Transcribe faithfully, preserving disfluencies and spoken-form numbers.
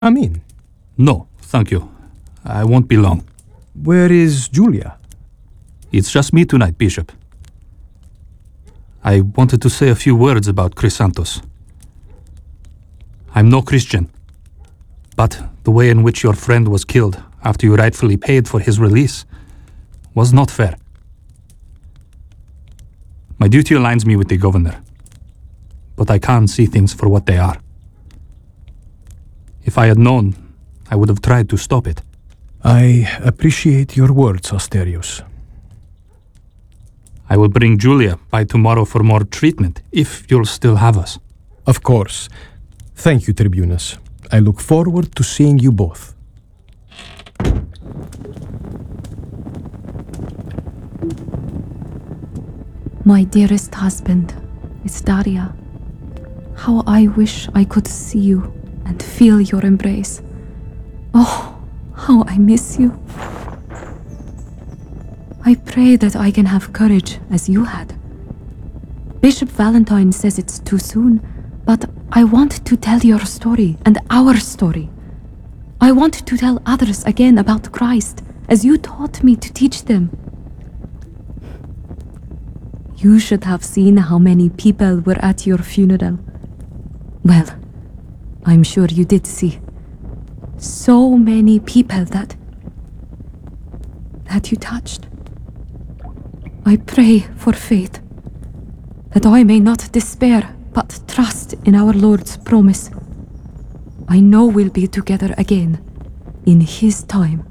Come in. No, thank you. I won't be long. Where is Julia? It's just me tonight, Bishop. I wanted to say a few words about Chrysanthos. I'm no Christian, but the way in which your friend was killed after you rightfully paid for his release was not fair. My duty aligns me with the governor, but I can't see things for what they are. If I had known, I would have tried to stop it. I appreciate your words, Asterios. I will bring Julia by tomorrow for more treatment, if you'll still have us. Of course. Thank you, Tribunus. I look forward to seeing you both. My dearest husband, it's Daria. How I wish I could see you and feel your embrace. Oh, how I miss you. I pray that I can have courage as you had. Bishop Valentine says it's too soon, but I want to tell your story and our story. I want to tell others again about Christ, as you taught me to teach them. You should have seen how many people were at your funeral. Well, I'm sure you did see. So many people that... that you touched. I pray for faith, that I may not despair, but trust in our Lord's promise. I know we'll be together again, in His time.